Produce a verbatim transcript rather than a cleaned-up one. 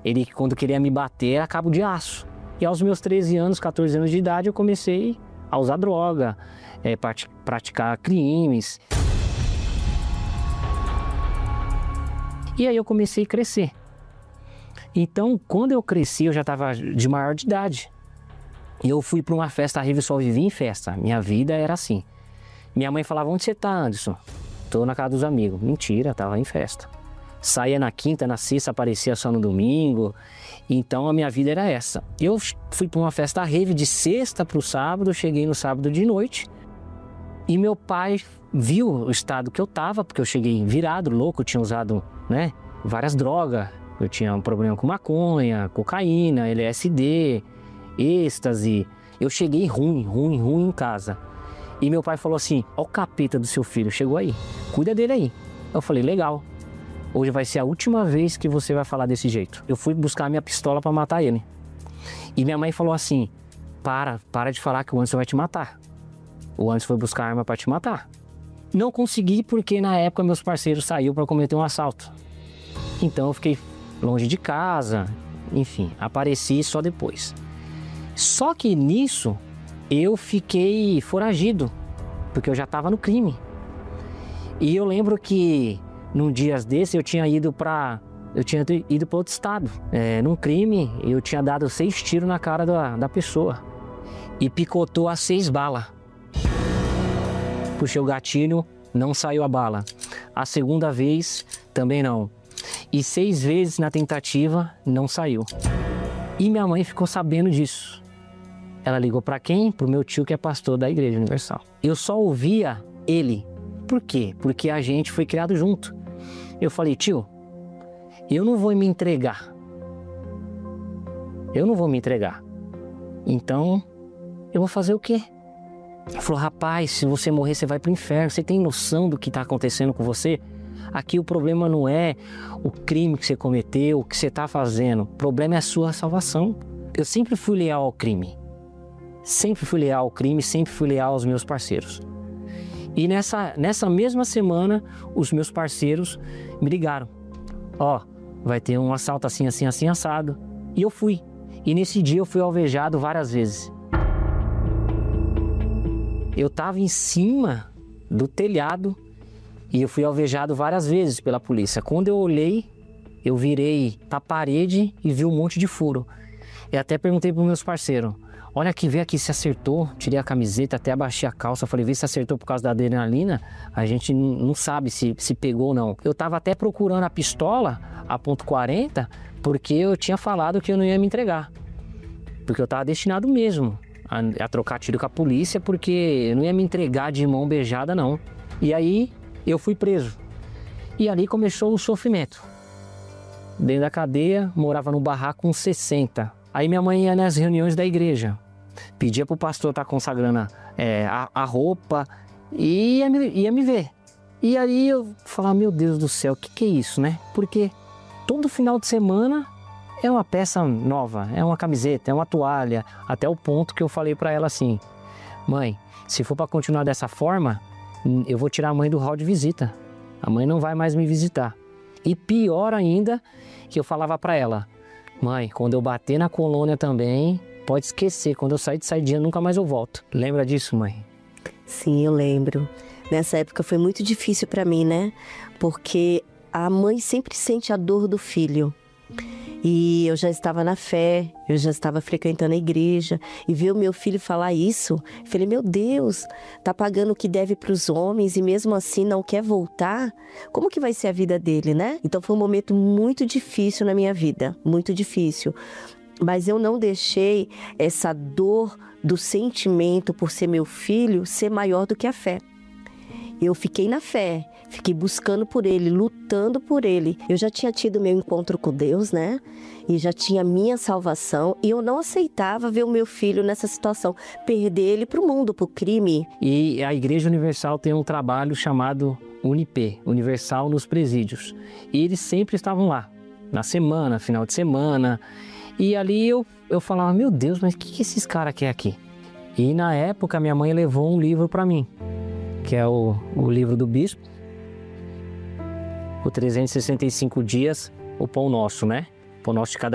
Ele, quando queria me bater, era cabo de aço. E aos meus treze anos, quatorze anos de idade, eu comecei a usar droga, é, praticar crimes. E aí eu comecei a crescer. Então, quando eu cresci, eu já estava de maior de idade. E eu fui para uma festa, a Rive só vivia em festa. Minha vida era assim. Minha mãe falava, onde você tá, Anderson? Tô na casa dos amigos. Mentira, tava em festa. Saía na quinta, na sexta, aparecia só no domingo. Então a minha vida era essa. Eu fui para uma festa rave de sexta para o sábado, cheguei no sábado de noite. E meu pai viu o estado que eu tava, porque eu cheguei virado, louco, eu tinha usado, né, várias drogas. Eu tinha um problema com maconha, cocaína, L S D, êxtase. Eu cheguei ruim, ruim, ruim em casa. E meu pai falou assim, ó o capeta do seu filho, chegou aí, cuida dele aí. Eu falei, legal. Hoje vai ser a última vez que você vai falar desse jeito. Eu fui buscar a minha pistola para matar ele. E minha mãe falou assim, para, para de falar que o Anderson vai te matar. O Anderson foi buscar arma para te matar. Não consegui porque na época meus parceiros saíram para cometer um assalto. Então eu fiquei longe de casa, enfim, apareci só depois. Só que nisso eu fiquei foragido, porque eu já estava no crime. E eu lembro que num dias desse eu tinha ido para eu tinha ido para outro estado, é, num crime. Eu tinha dado seis tiros na cara da, da pessoa e picotou as seis balas. Puxei o gatilho, não saiu a bala. A segunda vez também não. E seis vezes na tentativa não saiu. E minha mãe ficou sabendo disso. Ela ligou para quem? Pro meu tio, que é pastor da Igreja Universal. Eu só ouvia ele. Por quê? Porque a gente foi criado junto. Eu falei, tio, eu não vou me entregar. Eu não vou me entregar. Então, eu vou fazer o quê? Ele falou, rapaz, se você morrer, você vai pro inferno. Você tem noção do que está acontecendo com você? Aqui o problema não é o crime que você cometeu, o que você está fazendo. O problema é a sua salvação. Eu sempre fui leal ao crime. Sempre fui leal ao crime, sempre fui leal aos meus parceiros. E nessa, nessa mesma semana, os meus parceiros me ligaram. Ó, vai ter um assalto assim, assim, assim, assado. E eu fui. E nesse dia eu fui alvejado várias vezes. Eu estava em cima do telhado e eu fui alvejado várias vezes pela polícia. Quando eu olhei, eu virei para a parede e vi um monte de furo. E até perguntei para os meus parceiros, olha aqui, vê aqui se acertou. Tirei a camiseta, até abaixei a calça. Falei, vê se acertou por causa da adrenalina. A gente não sabe se, se pegou ou não. Eu estava até procurando a pistola, a ponto quarenta, porque eu tinha falado que eu não ia me entregar. Porque eu estava destinado mesmo a, a trocar tiro com a polícia, porque eu não ia me entregar de mão beijada, não. E aí eu fui preso. E ali começou o sofrimento. Dentro da cadeia, morava num barraco com sessenta. Aí minha mãe ia nas reuniões da igreja. Pedia pro pastor estar consagrando é, a, a roupa e ia me, ia me ver. E aí eu falava, meu Deus do céu, o que, que é isso, né? Porque todo final de semana é uma peça nova, é uma camiseta, é uma toalha. Até o ponto que eu falei para ela assim, mãe, se for para continuar dessa forma, eu vou tirar a mãe do hall de visita. A mãe não vai mais me visitar. E pior ainda, que eu falava para ela, mãe, quando eu bater na colônia também, pode esquecer, quando eu sair de saidinha nunca mais eu volto. Lembra disso, mãe? Sim, eu lembro. Nessa época foi muito difícil para mim, né? Porque a mãe sempre sente a dor do filho. E eu já estava na fé, eu já estava frequentando a igreja. E ver o meu filho falar isso, eu falei, meu Deus, tá pagando o que deve para os homens e mesmo assim não quer voltar? Como que vai ser a vida dele, né? Então foi um momento muito difícil na minha vida, muito difícil. Mas eu não deixei essa dor do sentimento por ser meu filho ser maior do que a fé. Eu fiquei na fé, fiquei buscando por ele, lutando por ele. Eu já tinha tido meu encontro com Deus, né? E já tinha minha salvação. E eu não aceitava ver o meu filho nessa situação, perder ele para o mundo, para o crime. E a Igreja Universal tem um trabalho chamado Unip, Universal nos Presídios. E eles sempre estavam lá, na semana, final de semana. E ali eu, eu falava, meu Deus, mas o que, que esses caras querem aqui? E na época minha mãe levou um livro para mim, que é o, o livro do bispo, o trezentos e sessenta e cinco dias, o Pão Nosso, né? Pão Nosso de cada